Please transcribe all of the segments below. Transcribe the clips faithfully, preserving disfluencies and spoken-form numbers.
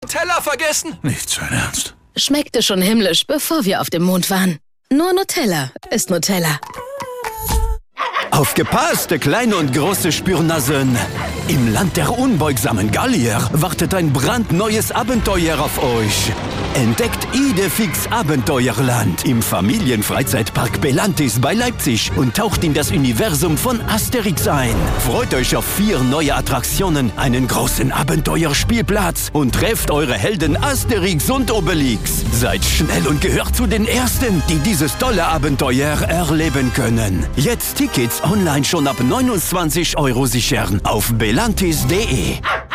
Teller vergessen? Nicht sein Ernst. Schmeckte schon himmlisch, bevor wir auf dem Mond waren. Nur Nutella ist Nutella. Aufgepasst, kleine und große Spürnasen. Im Land der unbeugsamen Gallier wartet ein brandneues Abenteuer auf euch. Entdeckt Idefix Abenteuerland im Familienfreizeitpark Belantis bei Leipzig und taucht in das Universum von Asterix ein. Freut euch auf vier neue Attraktionen, einen großen Abenteuerspielplatz und trefft eure Helden Asterix und Obelix. Seid schnell und gehört zu den Ersten, die dieses tolle Abenteuer erleben können. Jetzt Tickets online schon ab neunundzwanzig Euro sichern auf belantis punkt de.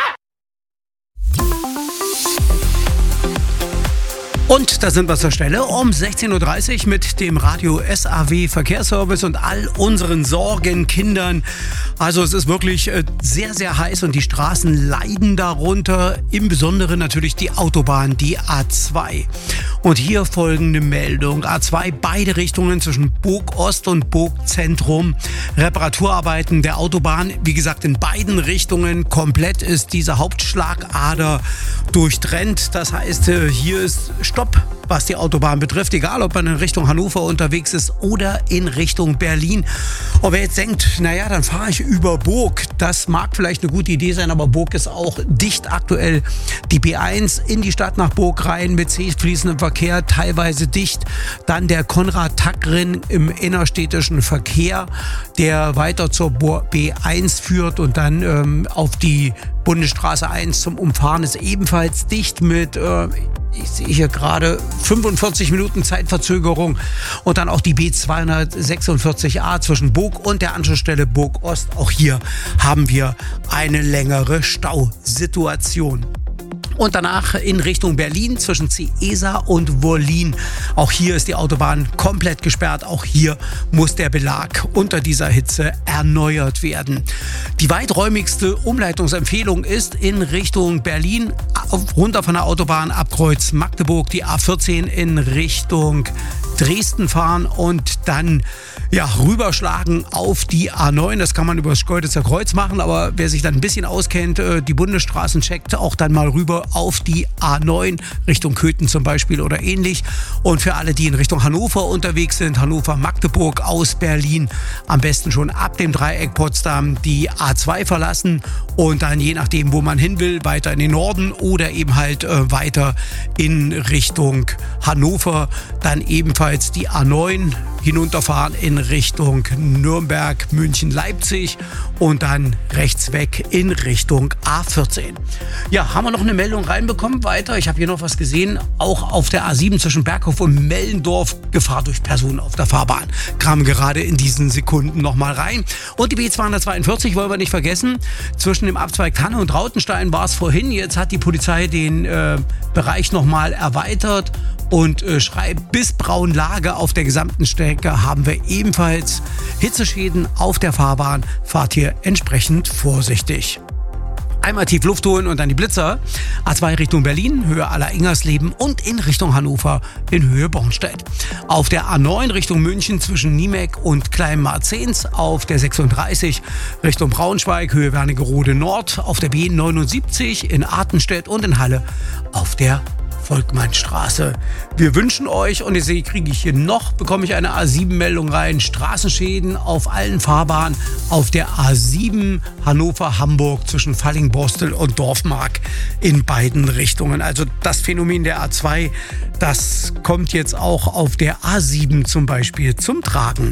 Und da sind wir zur Stelle um sechzehn Uhr dreißig mit dem Radio S A W Verkehrsservice und all unseren Sorgenkindern. Also es ist wirklich sehr, sehr heiß und die Straßen leiden darunter. Im Besonderen natürlich die Autobahn, die A zwei. Und hier folgende Meldung. A zwei, beide Richtungen zwischen Burg Ost und Burg Zentrum. Reparaturarbeiten der Autobahn, wie gesagt, in beiden Richtungen. Komplett ist diese Hauptschlagader durchtrennt. Das heißt, hier ist Stopp, was die Autobahn betrifft, egal ob man in Richtung Hannover unterwegs ist oder in Richtung Berlin. Und wer jetzt denkt, naja, dann fahre ich über Burg, das mag vielleicht eine gute Idee sein, aber Burg ist auch dicht aktuell. Die B eins in die Stadt nach Burg rein mit zäh fließendem Verkehr, teilweise dicht. Dann der Konrad-Tack-Ring im innerstädtischen Verkehr, der weiter zur B eins führt und dann ähm, auf die Bundesstraße eins zum Umfahren ist ebenfalls dicht mit, äh, ich sehe hier gerade fünfundvierzig Minuten Zeitverzögerung. Und dann auch die B zweihundertsechsundvierzig A zwischen Burg und der Anschlussstelle Burg Ost. Auch hier haben wir eine längere Stausituation. Und danach in Richtung Berlin zwischen Ciesa und Wollin. Auch hier ist die Autobahn komplett gesperrt. Auch hier muss der Belag unter dieser Hitze erneuert werden. Die weiträumigste Umleitungsempfehlung ist in Richtung Berlin, runter von der Autobahn ab Kreuz Magdeburg, die A vierzehn in Richtung Dresden fahren und dann ja, rüberschlagen auf die A neun. Das kann man über das Schkeuditzer Kreuz machen, aber wer sich dann ein bisschen auskennt, die Bundesstraßen checkt, auch dann mal rüber auf die A neun, Richtung Köthen zum Beispiel oder ähnlich. Und für alle, die in Richtung Hannover unterwegs sind, Hannover-Magdeburg aus Berlin, am besten schon ab dem Dreieck Potsdam die A zwei verlassen und dann je nachdem, wo man hin will, weiter in den Norden oder eben halt äh, weiter in Richtung Hannover, dann ebenfalls die A neun hinunterfahren in Richtung Nürnberg, München, Leipzig und dann rechts weg in Richtung A vierzehn. Ja, haben wir noch eine Meldung reinbekommen? Weiter. Ich habe hier noch was gesehen. Auch auf der A sieben zwischen Berghof und Mellendorf Gefahr durch Personen auf der Fahrbahn. Kam gerade in diesen Sekunden nochmal rein. Und die B zweihundertzweiundvierzig wollen wir nicht vergessen. Zwischen dem Abzweig Tanne und Rautenstein war es vorhin. Jetzt hat die Polizei den äh, Bereich nochmal erweitert und äh, schreibt, bis Braunlage auf der gesamten Strecke haben wir ebenfalls Hitzeschäden auf der Fahrbahn. Fahrt hier entsprechend vorsichtig. Einmal tief Luft holen und dann die Blitzer. A zwei Richtung Berlin, Höhe Aller-Ingersleben und in Richtung Hannover in Höhe Bornstedt. Auf der A neun Richtung München zwischen Niemek und Kleinmarzens. Auf der sechsunddreißig Richtung Braunschweig, Höhe Wernigerode Nord. Auf der B neunundsiebzig in Artenstedt und in Halle auf der Volkmannstraße. Wir wünschen euch, und jetzt kriege ich hier noch, bekomme ich eine A sieben Meldung rein, Straßenschäden auf allen Fahrbahnen auf der A sieben Hannover-Hamburg zwischen Falling-Borstel und Dorfmark in beiden Richtungen. Also das Phänomen der A zwei, das kommt jetzt auch auf der A sieben zum Beispiel zum Tragen.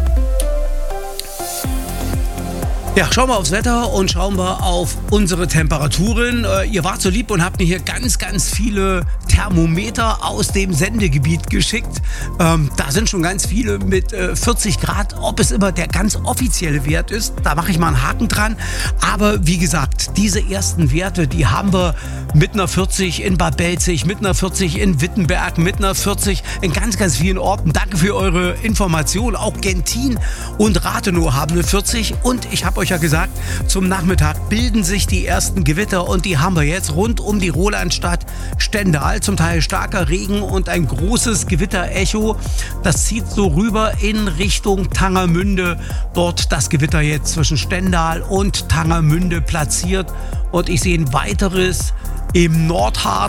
Ja, schauen wir aufs Wetter und schauen wir auf unsere Temperaturen. Äh, ihr wart so lieb und habt mir hier ganz, ganz viele Thermometer aus dem Sendegebiet geschickt. Ähm, da sind schon ganz viele mit äh, vierzig Grad. Ob es immer der ganz offizielle Wert ist, da mache ich mal einen Haken dran. Aber wie gesagt, diese ersten Werte, die haben wir mit einer vierzig in Bad Belzig, mit einer vierzig in Wittenberg, mit einer vierzig in ganz, ganz vielen Orten. Danke für eure Information. Auch Gentin und Rathenow haben eine vierzig. Und ich habe euch ja gesagt, zum Nachmittag bilden sich die ersten Gewitter und die haben wir jetzt rund um die Rolandstadt Stendal. Zum Teil starker Regen und ein großes Gewitterecho. Das zieht so rüber in Richtung Tangermünde. Dort das Gewitter jetzt zwischen Stendal und Tangermünde platziert. Und ich sehe ein weiteres im Nordharz.